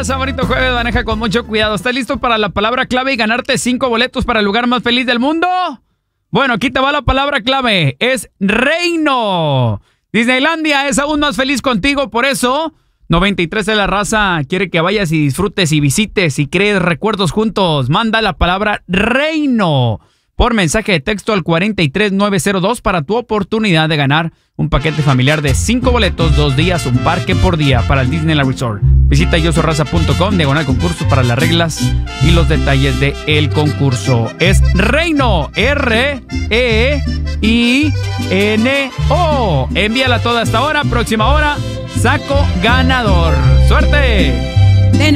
raza, bonito jueves, maneja con mucho cuidado. ¿Estás listo para la palabra clave y ganarte 5 boletos para el lugar más feliz del mundo? Bueno, aquí te va la palabra clave, es reino. Disneylandia es aún más feliz contigo, por eso 93 de la raza quiere que vayas y disfrutes y visites y crees recuerdos juntos. Manda la palabra reino por mensaje de texto al 43902 para tu oportunidad de ganar un paquete familiar de 5 boletos, 2 días, un parque por día para el Disneyland Resort. Visita yosoyraza.com, concurso para las reglas y los detalles de el concurso. Es Reino, R-E-I-N-O. Envíala toda esta hora, próxima hora, saco ganador. ¡Suerte!